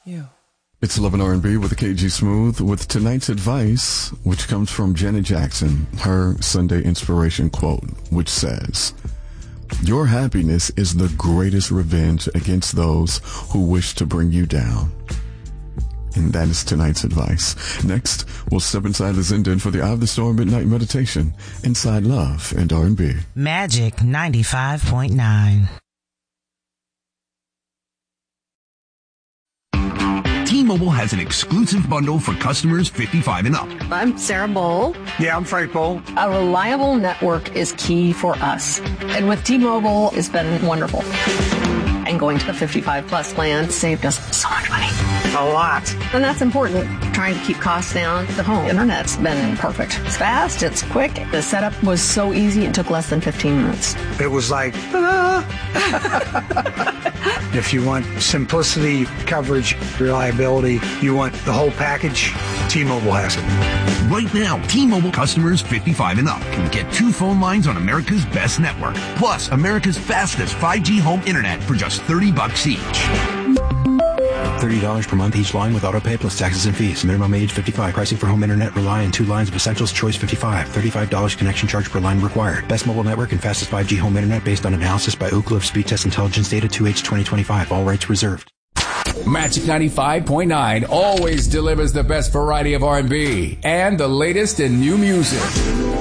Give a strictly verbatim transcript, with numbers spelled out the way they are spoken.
You. It's Love and R and B with the K G Smooth with tonight's advice, which comes from Janet Jackson, her Sunday inspiration quote, which says, "Your happiness is the greatest revenge against those who wish to bring you down." And that is tonight's advice. Next, we'll step inside the Zindan for the Eye of the Storm Midnight Meditation, Inside Love and R and B. Magic ninety-five point nine. T-Mobile has an exclusive bundle for customers fifty-five and up. I'm Sarah Bowl. Yeah, I'm Frank Bowl. A reliable network is key for us. And with T-Mobile, it's been wonderful. And going to the fifty-five plus plan saved us so much money. A lot. And that's important. Trying to keep costs down. The home internet's been perfect. It's fast, it's quick. The setup was so easy, it took less than fifteen minutes. It was like, ta-da! If you want simplicity, coverage, reliability, you want the whole package, T-Mobile has it. Right now, T-Mobile customers fifty-five and up can get two phone lines on America's best network, plus America's fastest five G home internet for just thirty bucks each. thirty dollars per month each line with auto pay plus taxes and fees. Minimum age fifty-five. Pricing for home internet rely on two lines of Essentials Choice fifty-five. thirty-five dollars connection charge per line required. Best mobile network and fastest five G home internet based on analysis by Ookla of Speed Test Intelligence Data two H twenty twenty-five. All rights reserved. Magic ninety-five point nine always delivers the best variety of R and B and the latest in new music.